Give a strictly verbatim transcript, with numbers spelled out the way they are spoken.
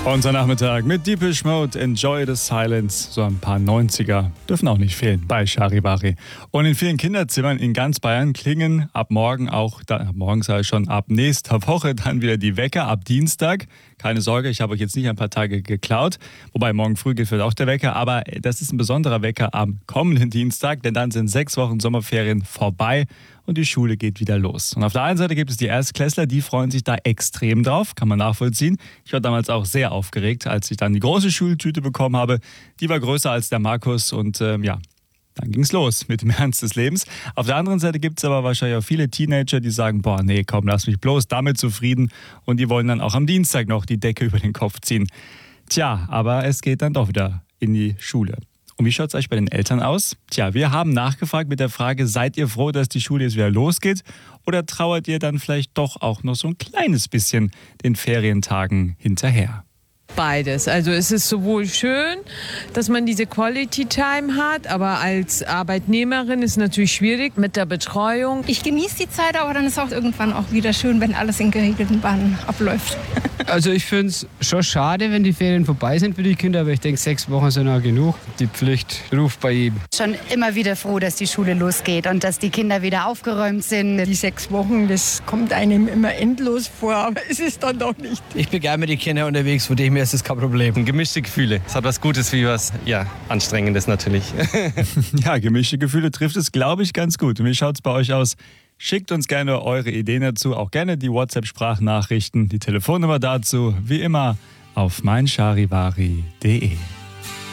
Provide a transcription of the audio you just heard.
Unser Nachmittag mit Deepish Mode, Enjoy the Silence. So ein paar neunziger dürfen auch nicht fehlen bei Charivari. Und in vielen Kinderzimmern in ganz Bayern klingen ab morgen auch, da, ab morgen sei es schon, ab nächster Woche dann wieder die Wecker, ab Dienstag. Keine Sorge, ich habe euch jetzt nicht ein paar Tage geklaut. Wobei morgen früh geht vielleicht auch der Wecker. Aber das ist ein besonderer Wecker am kommenden Dienstag, denn dann sind sechs Wochen Sommerferien vorbei und die Schule geht wieder los. Und auf der einen Seite gibt es die Erstklässler, die freuen sich da extrem drauf, kann man nachvollziehen. Ich war damals auch sehr aufgeregt, als ich dann die große Schultüte bekommen habe. Die war größer als der Markus und ähm, ja, dann ging's los mit dem Ernst des Lebens. Auf der anderen Seite gibt es aber wahrscheinlich auch viele Teenager, die sagen, boah, nee, komm, lass mich bloß damit zufrieden. Und die wollen dann auch am Dienstag noch die Decke über den Kopf ziehen. Tja, aber es geht dann doch wieder in die Schule. Und wie schaut es euch bei den Eltern aus? Tja, wir haben nachgefragt mit der Frage, seid ihr froh, dass die Schule jetzt wieder losgeht? Oder trauert ihr dann vielleicht doch auch noch so ein kleines bisschen den Ferientagen hinterher? Beides. Also es ist sowohl schön, dass man diese Quality Time hat, aber als Arbeitnehmerin ist es natürlich schwierig mit der Betreuung. Ich genieße die Zeit, aber dann ist auch irgendwann auch wieder schön, wenn alles in geregelten Bahnen abläuft. Also ich finde es schon schade, wenn die Ferien vorbei sind für die Kinder, aber ich denke, sechs Wochen sind auch genug. Die Pflicht ruft bei jedem. Schon immer wieder froh, dass die Schule losgeht und dass die Kinder wieder aufgeräumt sind. Die sechs Wochen, das kommt einem immer endlos vor, aber es ist dann doch nicht. Ich bin gerne mit den Kindern unterwegs, von dem her ist das kein Problem. Gemischte Gefühle. Es hat was Gutes wie was, ja, Anstrengendes natürlich. Ja, gemischte Gefühle trifft es, glaube ich, ganz gut. Und wie schaut es bei euch aus? Schickt uns gerne eure Ideen dazu, auch gerne die WhatsApp-Sprachnachrichten, die Telefonnummer dazu, wie immer, auf meincharivari punkt de.